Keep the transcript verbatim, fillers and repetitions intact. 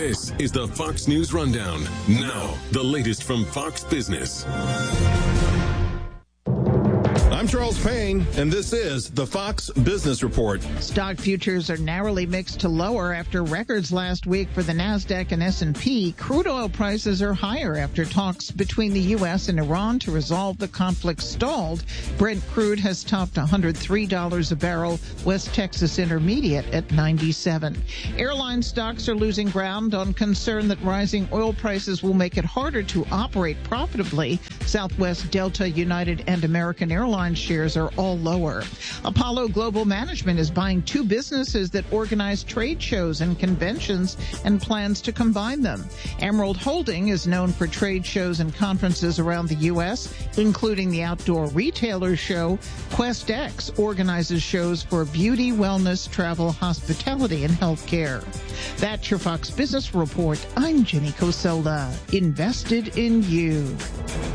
This is the Fox News Rundown. Now, the latest from Fox Business. I'm Charles Payne, and this is the Fox Business Report. Stock futures are narrowly mixed to lower after records last week for the NASDAQ and S and P. Crude oil prices are higher after talks between the U S and Iran to resolve the conflict stalled. Brent crude has topped one hundred three dollars a barrel, West Texas Intermediate at ninety-seven. Airline stocks are losing ground on concern that rising oil prices will make it harder to operate profitably. Southwest, Delta, United, and American Airlines shares are all lower. Apollo Global Management is buying two businesses that organize trade shows and conventions and plans to combine them. Emerald Holding is known for trade shows and conferences around the U S, including the Outdoor Retailer Show. QuestX organizes shows for beauty, wellness, travel, hospitality, and healthcare. That's your Fox Business Report. I'm Jenny Cosola. Invested in you.